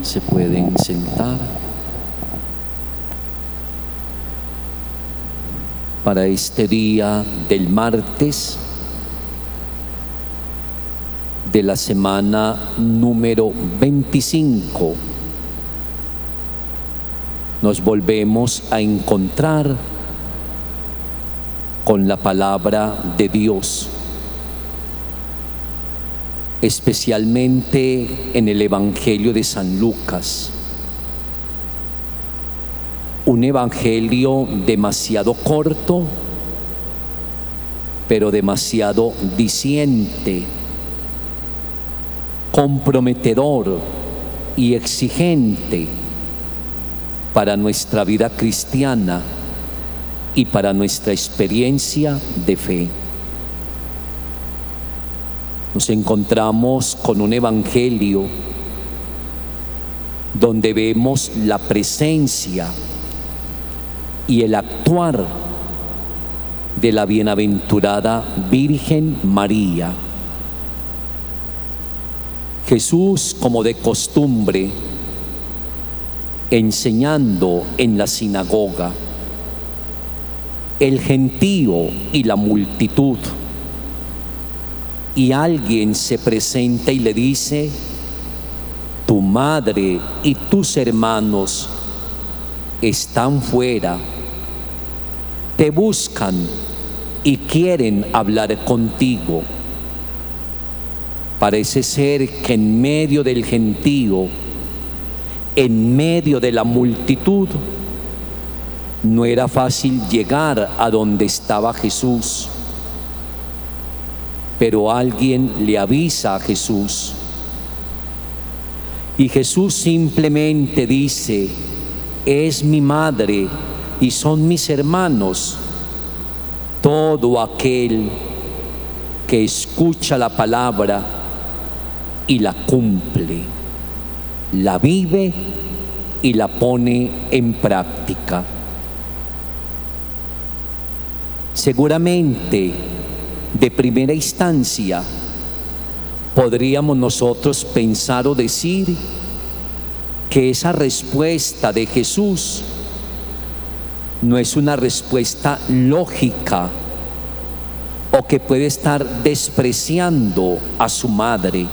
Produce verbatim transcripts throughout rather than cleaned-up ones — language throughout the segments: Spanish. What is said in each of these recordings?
Se pueden sentar. Para este día del martes de la semana número veinticinco, nos volvemos a encontrar con la palabra de Dios, especialmente en el Evangelio de San Lucas. Un evangelio demasiado corto, pero demasiado diciente, comprometedor y exigente para nuestra vida cristiana y para nuestra experiencia de fe. Nos encontramos con un evangelio donde vemos la presencia y el actuar de la bienaventurada Virgen María. Jesús, como de costumbre, enseñando en la sinagoga, el gentío y la multitud, y alguien se presenta y le dice: tu madre y tus hermanos están fuera, te buscan y quieren hablar contigo. Parece ser que en medio del gentío, en medio de la multitud, no era fácil llegar a donde estaba Jesús. Pero alguien le avisa a Jesús. Y Jesús simplemente dice: es mi madre y son mis hermanos. Todo aquel que escucha la palabra y la cumple, la vive y la pone en práctica. Seguramente, de primera instancia, podríamos nosotros pensar o decir que esa respuesta de Jesús no es una respuesta lógica, o que puede estar despreciando a su madre.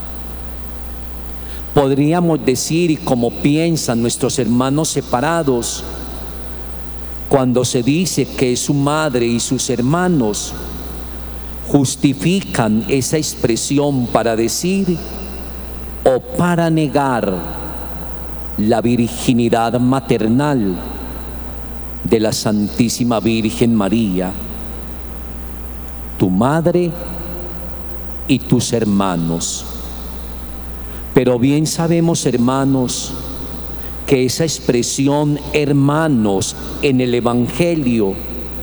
Podríamos decir, y como piensan nuestros hermanos separados, cuando se dice que su madre y sus hermanos justifican esa expresión para decir o para negar la virginidad maternal de la Santísima Virgen María, tu madre y tus hermanos. Pero bien sabemos, hermanos, que esa expresión hermanos en el Evangelio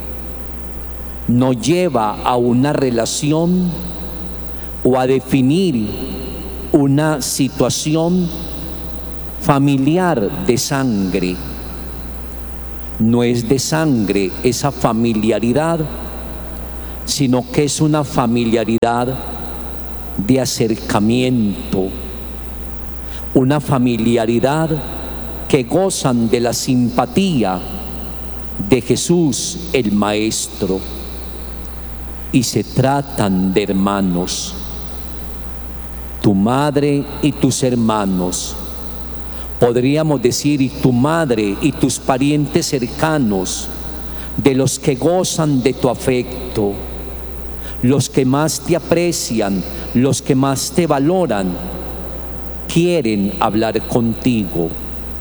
nos lleva a una relación o a definir una situación familiar de sangre. No es de sangre esa familiaridad, sino que es una familiaridad de acercamiento, una familiaridad que gozan de la simpatía de Jesús el Maestro, y se tratan de hermanos. Tu madre y tus hermanos, podríamos decir, y tu madre y tus parientes cercanos, de los que gozan de tu afecto, los que más te aprecian, los que más te valoran, quieren hablar contigo.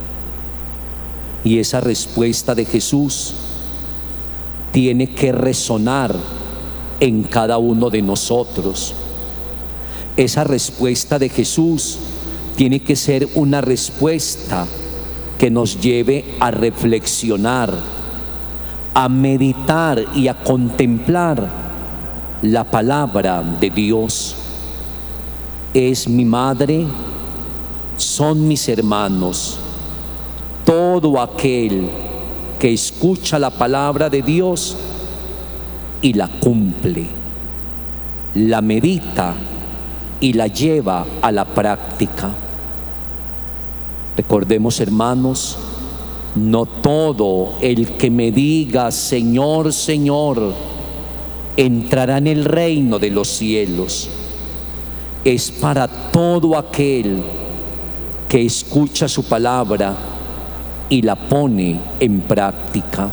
Y esa respuesta de Jesús tiene que resonar en cada uno de nosotros. Esa respuesta de Jesús tiene que ser una respuesta que nos lleve a reflexionar, a meditar y a contemplar la palabra de Dios. Es mi madre, son mis hermanos. Todo aquel que escucha la palabra de Dios y la cumple, la medita y la lleva a la práctica. Recordemos, hermanos, no todo el que me diga Señor, Señor, entrará en el reino de los cielos. Es para todo aquel que escucha su palabra y la pone en práctica.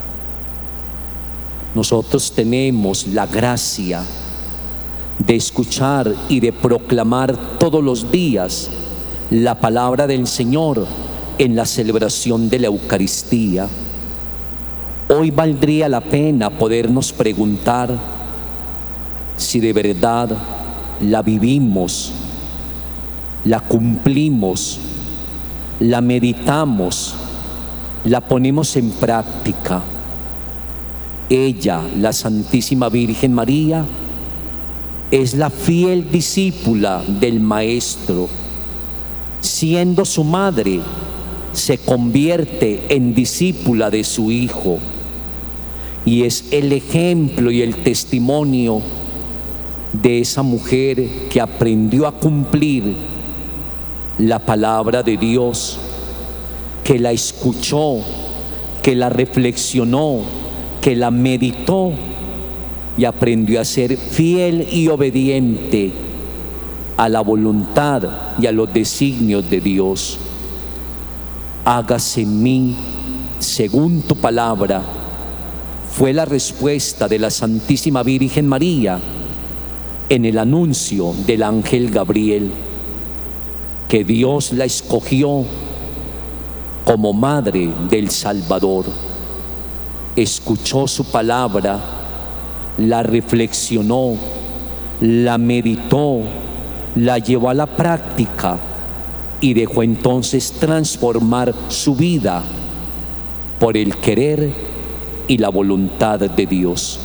Nosotros tenemos la gracia de escuchar y de proclamar todos los días la palabra del Señor en la celebración de la Eucaristía. Hoy valdría la pena podernos preguntar si de verdad la vivimos, la cumplimos, la meditamos, la ponemos en práctica. Ella, la Santísima Virgen María, es la fiel discípula del Maestro. Siendo su madre, se convierte en discípula de su Hijo y es el ejemplo y el testimonio de esa mujer que aprendió a cumplir la palabra de Dios, que la escuchó, que la reflexionó, que la meditó y aprendió a ser fiel y obediente a la voluntad y a los designios de Dios. Hágase en mí según tu palabra, fue la respuesta de la Santísima Virgen María en el anuncio del ángel Gabriel, que Dios la escogió como madre del Salvador. Escuchó su palabra, la reflexionó, la meditó, la llevó a la práctica y dejó entonces transformar su vida por el querer y la voluntad de Dios.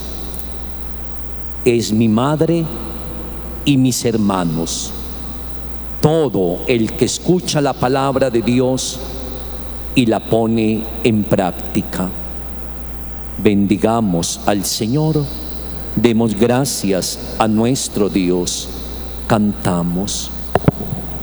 Es mi madre y mis hermanos, todo el que escucha la palabra de Dios y la pone en práctica. Bendigamos al Señor, demos gracias a nuestro Dios, cantamos.